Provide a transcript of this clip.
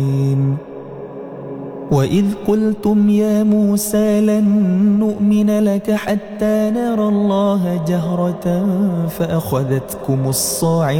وإذ قلتم يا موسى لن نؤمن لك حتى نرى الله جهرة فأخذتكم الصاعقة